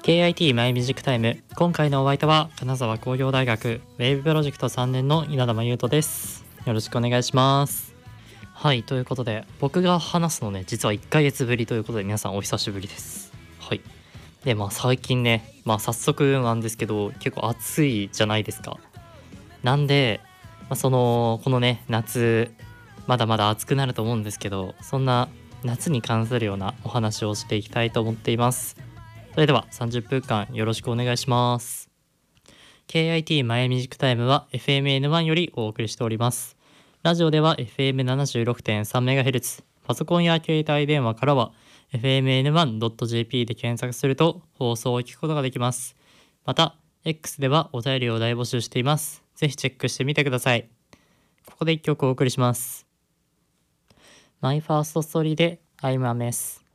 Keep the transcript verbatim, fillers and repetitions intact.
ケーアイティー マイミュージックタイム。今回のお相手は金沢工業大学ウェブプロジェクトさんねんの稲田真優斗です。よろしくお願いします。はい、ということで僕が話すのね、実はいっかげつぶりということで、皆さんお久しぶりです。はい。でまあ最近ね、まあ早速なんですけど、結構暑いじゃないですか。なんで、まあ、そのこのね夏まだまだ暑くなると思うんですけど、そんな夏に関するようなお話をしていきたいと思っています。それではさんじゅっぷんかんよろしくお願いします。 ケーアイティー マイミュージックタイムは エフエムエヌワン よりお送りしております。ラジオでは エフエムななじゅうろくてんさんメガヘルツ、 パソコンや携帯電話からは エフエムエヌワンドットジェーピー で検索すると放送を聞くことができます。また X ではお便りを大募集しています。ぜひチェックしてみてください。ここでいっきょくお送りします。マイファーストストーリーで I'm a mess。